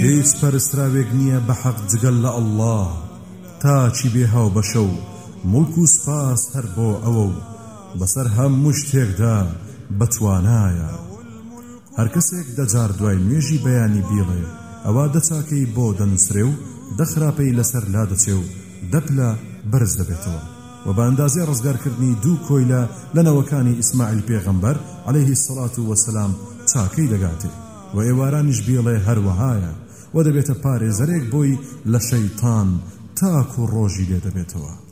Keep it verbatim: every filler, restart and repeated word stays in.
هیچ پەرستراوێک نییە بە حەق جگەل لە ئەڵڵاه تاچی بێ هاو بەشە و مڵک و سپاس هەر بۆ ئەوە و بەسەر هەموو شتێکدا بەتوانایە. هەر کەسێک دەجار دوای نوێژی بەیانی بیڵێ ئەوا دەچاکەی بۆ دەنووسرێ و دەخراپەی لەسەر لا دەچێ و دەپلە بەرز دەبێتەوە و بە ئەندازێ ڕزگارکردنی دوو کۆیلە لە نەوەکانی ئیسماعیل پێغەمبەر عەلەیهی سەڵات وەسەلام چاکەی دەگاتێ و ئێوارانیش بیڵێ هەروەهایە و دەبێتە پارێزەرێک بۆی لە شەیتان تاکو ڕۆژی لێ دەبێتەوە.